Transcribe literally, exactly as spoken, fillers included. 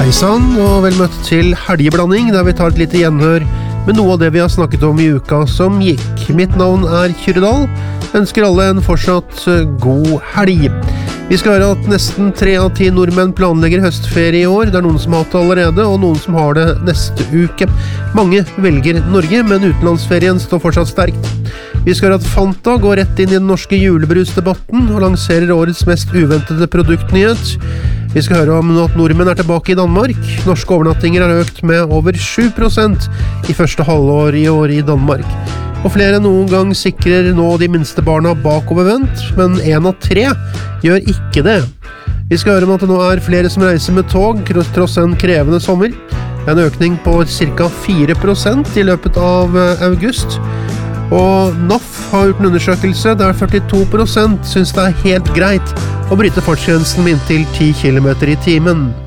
Hei sann, og vel møtt til helgeblanding, der vi tar et lite gjenhør med noe av det vi har snakket om i uka som gikk. Mitt navn er Kyrre Dahl. Jeg ønsker alle en fortsatt god helg. Vi skal høre at nesten tre av ti nordmenn planlegger høstferie i år. Det er noen som har hatt det allerede, og noen som har det neste uke. Mange velger Norge, men utenlandsferien står fortsatt sterkt. Vi skal høre at Fanta går rett inn i den norske julebrusdebatten og lanserer årets mest uventede produktnyhet. Vi skal høre om at nordmenn er tilbake i Danmark. Norske overnattinger har økt med over sju prosent i første halvår i år i Danmark. Og flere enn noen gang sikrer nå de minste barna bakovervendt, men en av tre gjør ikke det. Vi skal høre om at det nå er flere som reiser med tog, tross en krevende sommer. Det er en økning på ca fire prosent i løpet av august. Og N A F har gjort en undersøkelse der førtito prosent synes det er helt greit å bryte fartsgrensen med inntil ti kilometer i timen.